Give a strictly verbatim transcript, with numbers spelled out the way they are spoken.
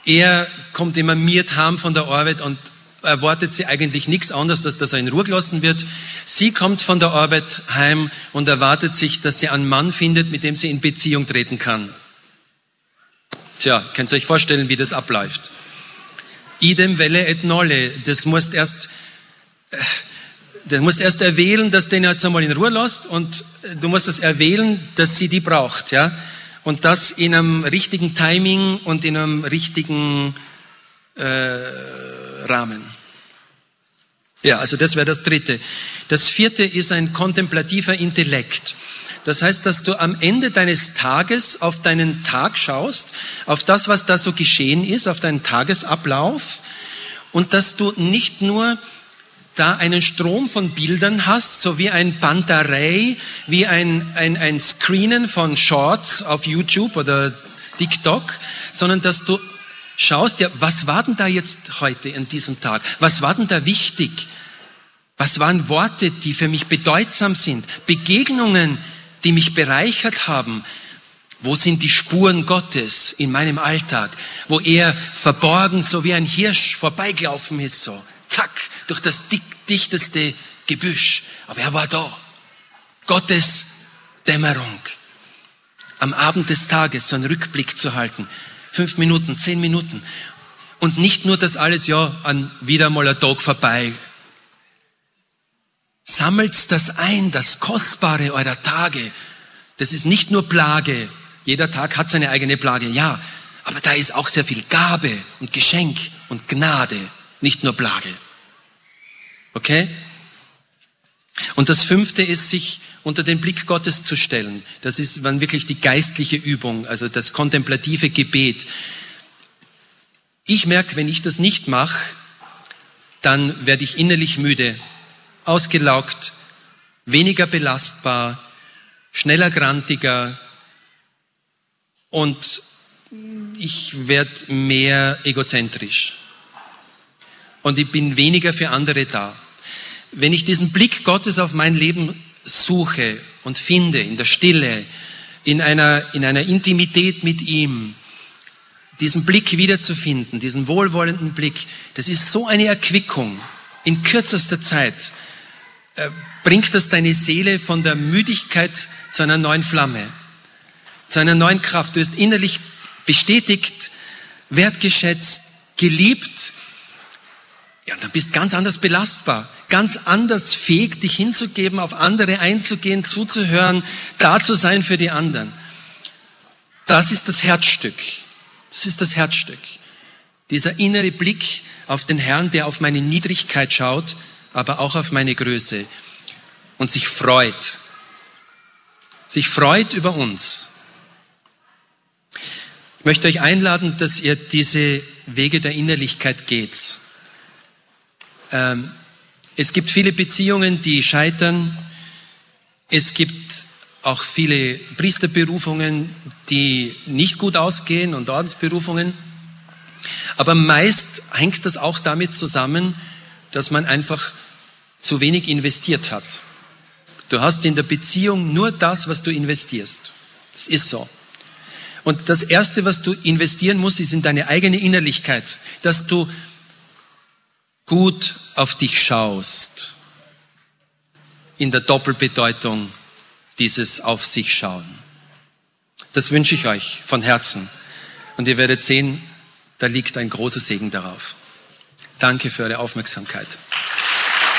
Er kommt immer miert heim von der Arbeit und erwartet sie eigentlich nichts anderes, als dass er in Ruhe gelassen wird. Sie kommt von der Arbeit heim und erwartet sich, dass sie einen Mann findet, mit dem sie in Beziehung treten kann. Tja, könnt ihr euch vorstellen, wie das abläuft. Idem velle et nolle. Das musst erst, du musst erst erwählen, dass du den jetzt einmal in Ruhe lässt, und du musst es erwählen, dass sie die braucht, ja. Und das in einem richtigen Timing und in einem richtigen äh, Rahmen. Ja, also das wäre das Dritte. Das Vierte ist ein kontemplativer Intellekt. Das heißt, dass du am Ende deines Tages auf deinen Tag schaust, auf das, was da so geschehen ist, auf deinen Tagesablauf, und dass du nicht nur da einen Strom von Bildern hast, so wie ein Bandarei, wie ein, ein, ein Screenen von Shorts auf YouTube oder TikTok, sondern dass du schaust, ja, was war denn da jetzt heute an diesem Tag? Was war denn da wichtig? Was waren Worte, die für mich bedeutsam sind? Begegnungen, die mich bereichert haben? Wo sind die Spuren Gottes in meinem Alltag? Wo er verborgen, so wie ein Hirsch, vorbeigelaufen ist, so, zack, durch das dick, dichteste Gebüsch. Aber er war da. Gottes Dämmerung. Am Abend des Tages so einen Rückblick zu halten. Fünf Minuten, zehn Minuten. Und nicht nur das alles, ja, an wieder mal ein Tag vorbei. Sammelt das ein, das Kostbare eurer Tage. Das ist nicht nur Plage. Jeder Tag hat seine eigene Plage, ja. Aber da ist auch sehr viel Gabe und Geschenk und Gnade. Nicht nur Plage. Okay? Und das Fünfte ist, sich unter den Blick Gottes zu stellen. Das ist dann wirklich die geistliche Übung, also das kontemplative Gebet. Ich merke, wenn ich das nicht mache, dann werde ich innerlich müde, ausgelaugt, weniger belastbar, schneller grantiger, und ich werde mehr egozentrisch. Und ich bin weniger für andere da. Wenn ich diesen Blick Gottes auf mein Leben suche und finde, in der Stille, in einer, in einer Intimität mit ihm, diesen Blick wiederzufinden, diesen wohlwollenden Blick, das ist so eine Erquickung. In kürzester Zeit äh, bringt das deine Seele von der Müdigkeit zu einer neuen Flamme, zu einer neuen Kraft. Du wirst innerlich bestätigt, wertgeschätzt, geliebt. Ja, dann bist du ganz anders belastbar, ganz anders fähig, dich hinzugeben, auf andere einzugehen, zuzuhören, da zu sein für die anderen. Das ist das Herzstück. Das ist das Herzstück. Dieser innere Blick auf den Herrn, der auf meine Niedrigkeit schaut, aber auch auf meine Größe und sich freut. Sich freut über uns. Ich möchte euch einladen, dass ihr diese Wege der Innerlichkeit geht. Ähm, es gibt viele Beziehungen, die scheitern. Es gibt auch viele Priesterberufungen, die nicht gut ausgehen, und Ordensberufungen. Aber meist hängt das auch damit zusammen, dass man einfach zu wenig investiert hat. Du hast in der Beziehung nur das, was du investierst. Das ist so. Und das Erste, was du investieren musst, ist in deine eigene Innerlichkeit, dass du gut auf dich schaust. In der Doppelbedeutung dieses auf sich schauen. Das wünsche ich euch von Herzen. Und ihr werdet sehen, da liegt ein großer Segen darauf. Danke für eure Aufmerksamkeit.